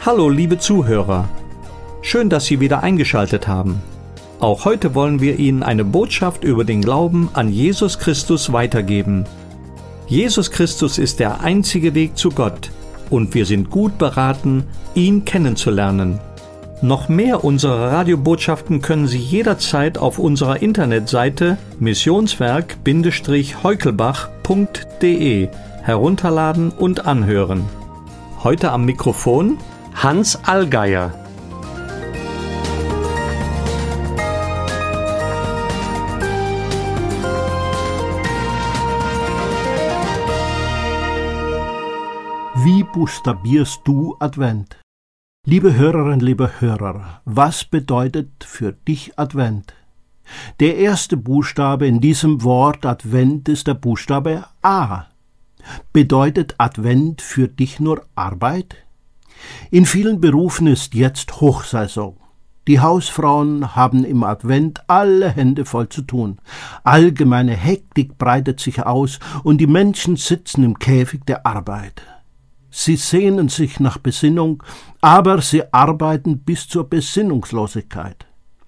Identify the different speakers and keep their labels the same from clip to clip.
Speaker 1: Hallo liebe Zuhörer, schön, dass Sie wieder eingeschaltet haben. Auch heute wollen wir Ihnen eine Botschaft über den Glauben an Jesus Christus weitergeben. Jesus Christus ist der einzige Weg zu Gott und wir sind gut beraten, ihn kennenzulernen. Noch mehr unserer Radiobotschaften können Sie jederzeit auf unserer Internetseite missionswerk-heukelbach.de herunterladen und anhören. Heute am Mikrofon Hans Allgeier.
Speaker 2: Wie buchstabierst du Advent? Liebe Hörerinnen, liebe Hörer, was bedeutet für dich Advent? Der erste Buchstabe in diesem Wort Advent ist der Buchstabe A. Bedeutet Advent für dich nur Arbeit? In vielen Berufen ist jetzt Hochsaison. Die Hausfrauen haben im Advent alle Hände voll zu tun. Allgemeine Hektik breitet sich aus und die Menschen sitzen im Käfig der Arbeit. Sie sehnen sich nach Besinnung, aber sie arbeiten bis zur Besinnungslosigkeit.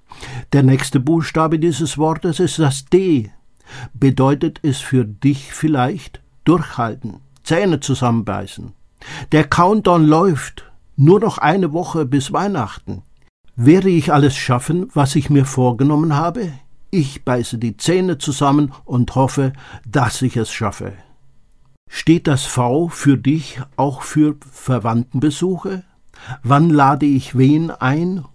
Speaker 2: Der nächste Buchstabe dieses Wortes ist das D. Bedeutet es für dich vielleicht durchhalten, Zähne zusammenbeißen. Der Countdown läuft, nur noch eine Woche bis Weihnachten. Werde ich alles schaffen, was ich mir vorgenommen habe? Ich beiße die Zähne zusammen und hoffe, dass ich es schaffe. Steht das V für dich auch für Verwandtenbesuche? Wann lade ich wen ein?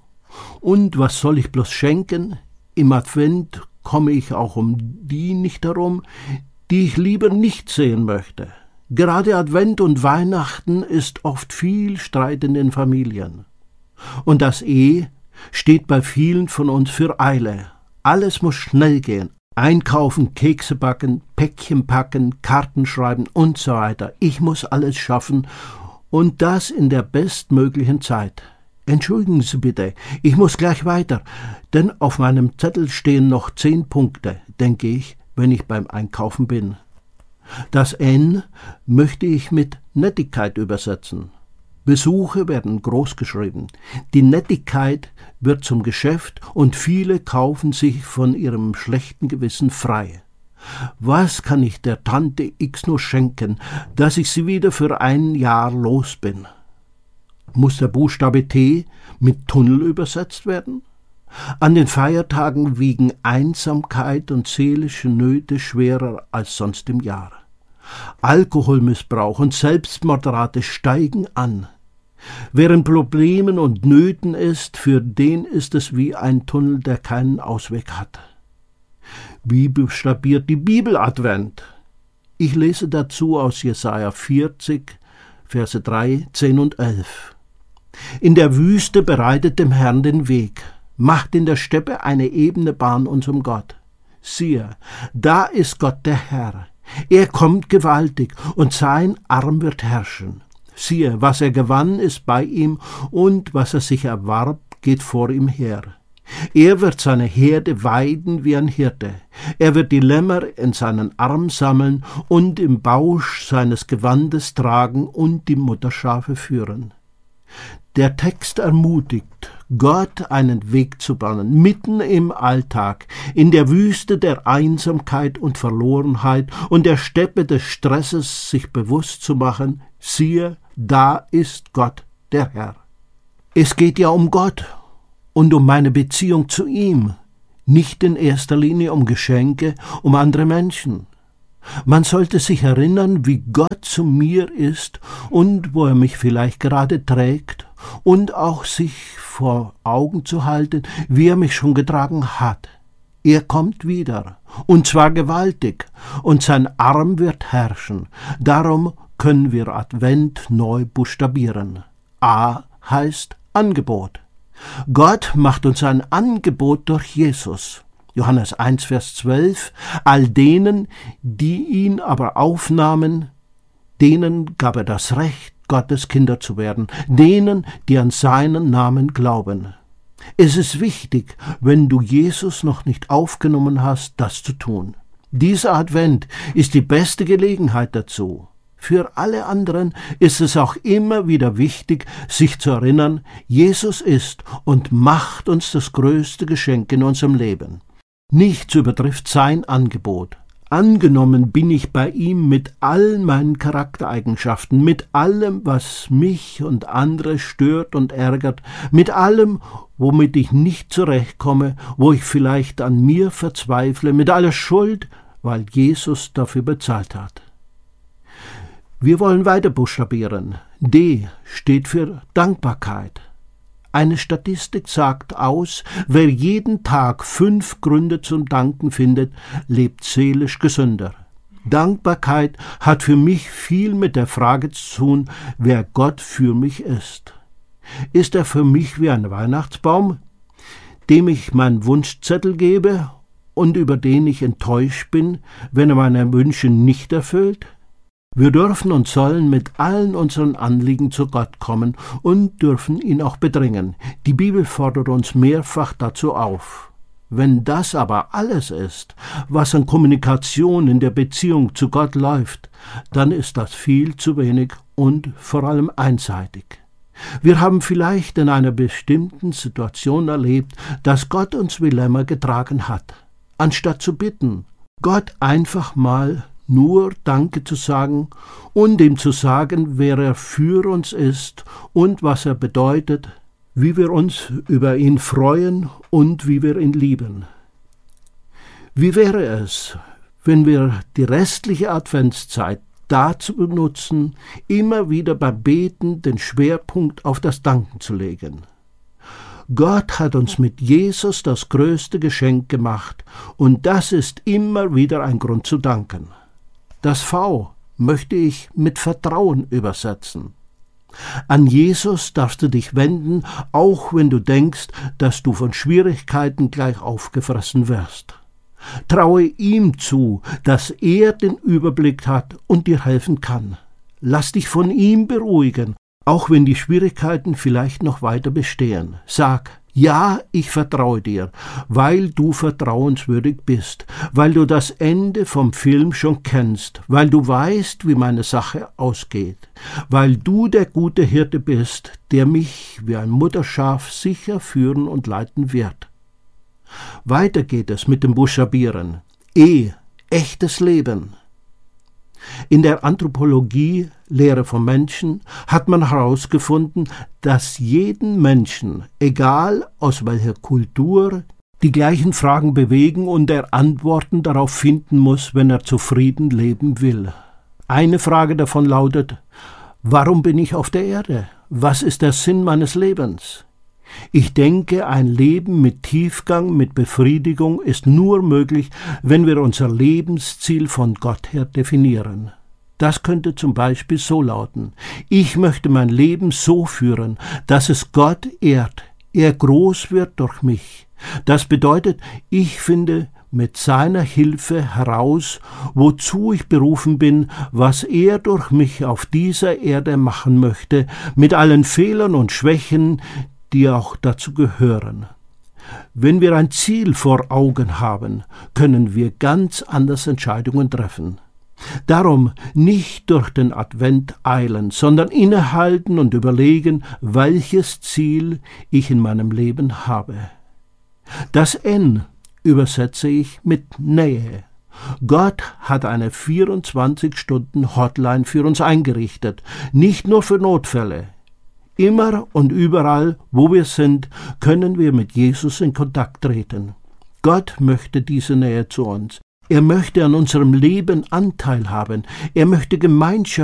Speaker 2: Und was soll ich bloß schenken? Im Advent komme ich auch um die nicht herum, die ich lieber nicht sehen möchte. Gerade Advent und Weihnachten ist oft viel Streit in den Familien. Und das E steht bei vielen von uns für Eile. Alles muss schnell gehen. Einkaufen, Kekse backen, Päckchen packen, Karten schreiben und so weiter. Ich muss alles schaffen und das in der bestmöglichen Zeit. Entschuldigen Sie bitte, ich muss gleich weiter, denn auf meinem Zettel stehen noch 10 Punkte, denke ich, wenn ich beim Einkaufen bin. Das N möchte ich mit Nettigkeit übersetzen. Besuche werden großgeschrieben. Die Nettigkeit wird zum Geschäft und viele kaufen sich von ihrem schlechten Gewissen frei. Was kann ich der Tante X nur schenken, dass ich sie wieder für ein Jahr los bin? Muss der Buchstabe T mit Tunnel übersetzt werden? An den Feiertagen wiegen Einsamkeit und seelische Nöte schwerer als sonst im Jahr. Alkoholmissbrauch und Selbstmordrate steigen an. Wer in Problemen und Nöten ist, für den ist es wie ein Tunnel, der keinen Ausweg hat. Wie buchstabiert die Bibel Advent? Ich lese dazu aus Jesaja 40, Verse 3, 10 und 11. In der Wüste bereitet dem Herrn den Weg, macht in der Steppe eine ebene Bahn unserem Gott. Siehe, da ist Gott der Herr. Er kommt gewaltig und sein Arm wird herrschen. Siehe, was er gewann, ist bei ihm und was er sich erwarb, geht vor ihm her. Er wird seine Herde weiden wie ein Hirte. Er wird die Lämmer in seinen Arm sammeln und im Bausch seines Gewandes tragen und die Mutterschafe führen. Der Text ermutigt, Gott einen Weg zu bahnen, mitten im Alltag, in der Wüste der Einsamkeit und Verlorenheit und der Steppe des Stresses sich bewusst zu machen, siehe, da ist Gott der Herr. Es geht ja um Gott und um meine Beziehung zu ihm, nicht in erster Linie um Geschenke, um andere Menschen. Man sollte sich erinnern, wie Gott zu mir ist und wo er mich vielleicht gerade trägt und auch sich vor Augen zu halten, wie er mich schon getragen hat. Er kommt wieder, und zwar gewaltig, und sein Arm wird herrschen. Darum können wir Advent neu buchstabieren. A heißt Angebot. Gott macht uns ein Angebot durch Jesus. Johannes 1, Vers 12, all denen, die ihn aber aufnahmen, denen gab er das Recht, Gottes Kinder zu werden, denen, die an seinen Namen glauben. Es ist wichtig, wenn du Jesus noch nicht aufgenommen hast, das zu tun. Dieser Advent ist die beste Gelegenheit dazu. Für alle anderen ist es auch immer wieder wichtig, sich zu erinnern, Jesus ist und macht uns das größte Geschenk in unserem Leben. Nichts übertrifft sein Angebot. Angenommen bin ich bei ihm mit all meinen Charaktereigenschaften, mit allem, was mich und andere stört und ärgert, mit allem, womit ich nicht zurechtkomme, wo ich vielleicht an mir verzweifle, mit aller Schuld, weil Jesus dafür bezahlt hat. Wir wollen weiter buchstabieren. D steht für Dankbarkeit. Eine Statistik sagt aus, wer jeden Tag 5 Gründe zum Danken findet, lebt seelisch gesünder. Dankbarkeit hat für mich viel mit der Frage zu tun, wer Gott für mich ist. Ist er für mich wie ein Weihnachtsbaum, dem ich meinen Wunschzettel gebe und über den ich enttäuscht bin, wenn er meine Wünsche nicht erfüllt? Wir dürfen und sollen mit allen unseren Anliegen zu Gott kommen und dürfen ihn auch bedrängen. Die Bibel fordert uns mehrfach dazu auf. Wenn das aber alles ist, was an Kommunikation in der Beziehung zu Gott läuft, dann ist das viel zu wenig und vor allem einseitig. Wir haben vielleicht in einer bestimmten Situation erlebt, dass Gott uns wie Lämmer getragen hat. Anstatt zu bitten, Gott einfach mal nur Danke zu sagen und ihm zu sagen, wer er für uns ist und was er bedeutet, wie wir uns über ihn freuen und wie wir ihn lieben. Wie wäre es, wenn wir die restliche Adventszeit dazu benutzen, immer wieder beim Beten den Schwerpunkt auf das Danken zu legen? Gott hat uns mit Jesus das größte Geschenk gemacht und das ist immer wieder ein Grund zu danken. Das V möchte ich mit Vertrauen übersetzen. An Jesus darfst du dich wenden, auch wenn du denkst, dass du von Schwierigkeiten gleich aufgefressen wirst. Traue ihm zu, dass er den Überblick hat und dir helfen kann. Lass dich von ihm beruhigen, auch wenn die Schwierigkeiten vielleicht noch weiter bestehen. Sag, ja, ich vertraue dir, weil du vertrauenswürdig bist, weil du das Ende vom Film schon kennst, weil du weißt, wie meine Sache ausgeht, weil du der gute Hirte bist, der mich wie ein Mutterschaf sicher führen und leiten wird. Weiter geht es mit dem Buchstabieren. E, echtes Leben. In der Anthropologie, Lehre vom Menschen, hat man herausgefunden, dass jeden Menschen, egal aus welcher Kultur, die gleichen Fragen bewegen und er Antworten darauf finden muss, wenn er zufrieden leben will. Eine Frage davon lautet: Warum bin ich auf der Erde? Was ist der Sinn meines Lebens? Ich denke, ein Leben mit Tiefgang, mit Befriedigung ist nur möglich, wenn wir unser Lebensziel von Gott her definieren. Das könnte zum Beispiel so lauten: Ich möchte mein Leben so führen, dass es Gott ehrt, er groß wird durch mich. Das bedeutet, ich finde mit seiner Hilfe heraus, wozu ich berufen bin, was er durch mich auf dieser Erde machen möchte, mit allen Fehlern und Schwächen, die auch dazu gehören. Wenn wir ein Ziel vor Augen haben, können wir ganz anders Entscheidungen treffen. Darum nicht durch den Advent eilen, sondern innehalten und überlegen, welches Ziel ich in meinem Leben habe. Das N übersetze ich mit Nähe. Gott hat eine 24-Stunden-Hotline für uns eingerichtet, nicht nur für Notfälle. Immer und überall, wo wir sind, können wir mit Jesus in Kontakt treten. Gott möchte diese Nähe zu uns. Er möchte an unserem Leben Anteil haben. Er möchte Gemeinschaft